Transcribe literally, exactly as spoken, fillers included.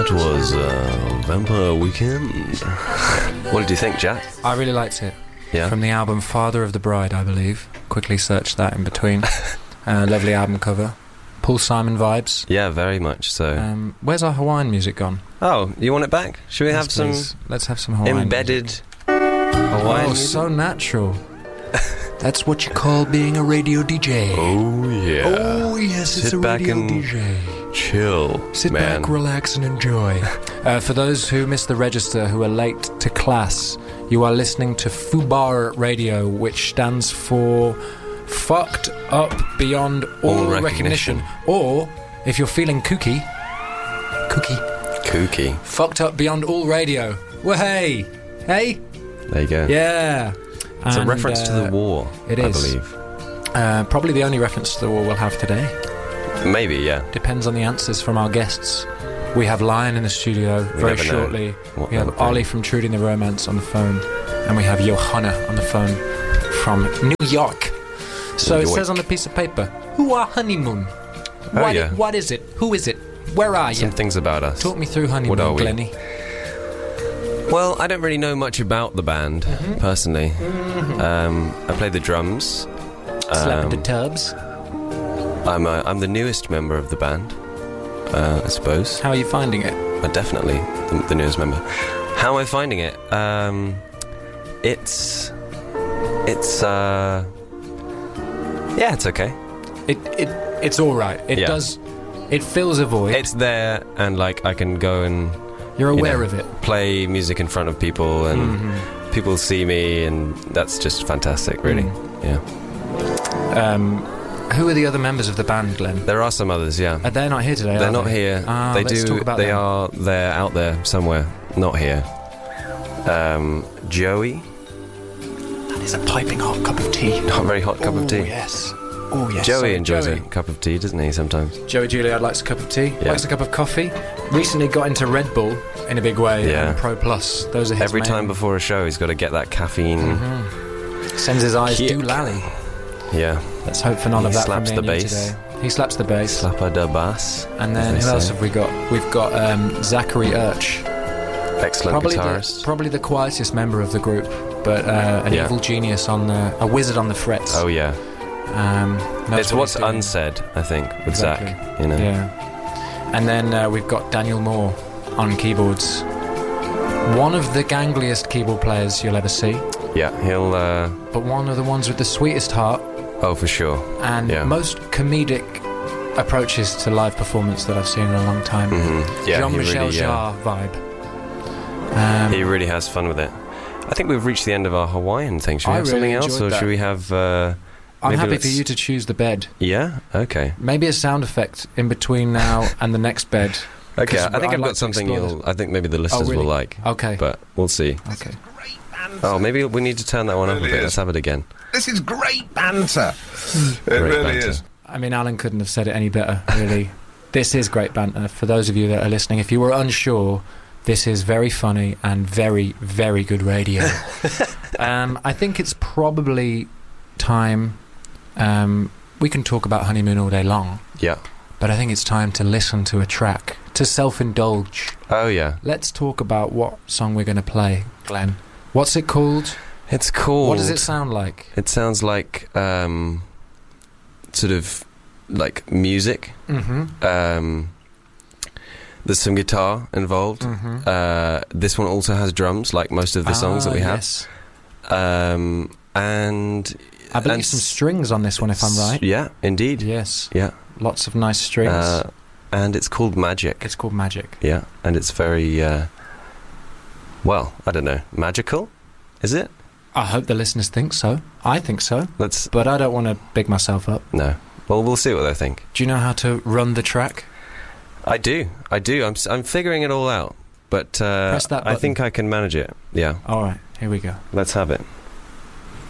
That was uh, Vampire Weekend. What did you think, Jack? I really liked it. Yeah. From the album Father of the Bride, I believe. Quickly searched that in between. uh, lovely album cover. Paul Simon vibes. Yeah, very much so. Um, where's our Hawaiian music gone? Oh, you want it back? Should we Yes, have some please. Let's have some Hawaiian embedded music. Hawaiian Oh, music? so natural. That's what you call being a radio D J. Oh, yeah. Oh, yes, it's Sit a back radio and D J. Chill, Sit man. back, relax, and enjoy. uh, for those who missed the register, who are late to class, you are listening to FUBAR Radio, which stands for Fucked Up Beyond All, All recognition. recognition. Or, if you're feeling kooky, kooky, Kooky. Fucked Up Beyond All Radio. Well, hey, hey, There you go. yeah. It's And, a reference uh, to the war, it I is. believe. Uh, probably the only reference to the war we'll have today. Maybe, yeah. Depends on the answers from our guests. We have Lion in the studio We very never know shortly. what We have they'll bring. Ollie from Trudy and the Romance on the phone. And we have Johanna on the phone from New York. So New it York. says on the piece of paper, who are Honeymoon? Oh, what, yeah. what is it? Who is it? Where are Some you? things about us. Talk me through Honeymoon, What are we? Glennie. Well, I don't really know much about the band, Mm-hmm. personally. Um, I play the drums. Slap the Um, tubs. I'm, uh, I'm the newest member of the band, uh, I suppose. How are you finding it? Uh, definitely the, the newest member. How am I finding it? Um, it's... It's, uh... Yeah, it's okay. It it It's all right. It Yeah. does... It fills a void. It's there, and, like, I can go and... You're you aware know, of it. play music in front of people, and Mm-hmm. people see me, and that's just fantastic, really. Mm. Yeah. Um, who are the other members of the band, Glenn? There are some others, yeah. Uh, they're not here today, They're are not they? here. Ah, they let's do. talk about they them. are there, out there somewhere. Not here. Um, Joey, That is a piping hot cup of tea. not a very hot cup oh, of tea. yes. Oh, yes. Joey So, enjoys Joey. a cup of tea, doesn't he? Sometimes. Joey Juilliard likes a cup of tea, Yeah. likes a cup of coffee. Recently got into Red Bull in a big way, Yeah. and Pro Plus. Those are his Every main- time before a show, he's got to get that caffeine. Mhm. Sends his eyes Kick. do lally. Yeah. Let's hope for none He of that slaps from me the and you bass. today. He slaps the bass. Slapper da bass. And then as who they else say. have we got? We've got um, Zachary Urch. Excellent Probably the, guitarist. probably the quietest member of the group, but uh, an Yeah. evil genius on the... A wizard on the frets. Oh yeah. Um, knows It's what what's he's doing. unsaid, I think, with Exactly. Zach. You know. Yeah. And then uh, we've got Daniel Moore on keyboards. One of the gangliest keyboard players you'll ever see, Yeah. He'll. Uh, but one of the ones with the sweetest heart oh, for sure. and Yeah. most comedic approaches to live performance that I've seen in a long time. Mhm. Yeah. he Jean-Michel really, uh, Jarre vibe. Um, He really has fun with it. I think we've reached the end of our Hawaiian thing. Should we I have really something else, enjoyed or that. should we have? Uh, I'm maybe happy let's- for you to choose the bed. Yeah. Okay. Maybe a sound effect in between now and the next bed. Okay. 'Cause I think I'd I've like got to something explore you'll. I think maybe the listeners really? will like. Okay. But we'll see. Okay. Oh, maybe we need to turn that one up a Really bit. is. Let's have it again. This is great banter. It Great really banter. is. I mean, Alan couldn't have said it any better, really. This is great banter. For those of you that are listening, if you were unsure, this is very funny and very, very good radio. um, I think it's probably time... Um, we can talk about Honeymoon all day long, Yeah. but I think it's time to listen to a track, to self-indulge. Oh yeah. Let's talk about what song we're going to play, Glenn. What's it called? It's called. What does it sound like? It sounds like um, sort of like music. Mm-hmm. Um, there's some guitar involved. Mm-hmm. Uh, this one also has drums, like most of the songs that we have. Yes. Um, and I believe and some s- strings on this one, if I'm right. Yeah, indeed. Yes. Yeah. Lots of nice strings. Uh, and it's called Magic. It's called Magic. Yeah, and it's very, uh, well, I don't know, magical? Is it? I hope the listeners think so. I think so. Let's, But I don't want to big myself up. no. Well, we'll see what they think. Do you know how to run the track? I do, I do. I'm, s- I'm figuring it all out. But uh, Press that I button. think I can manage it. Yeah, All right, here we go. let's have it.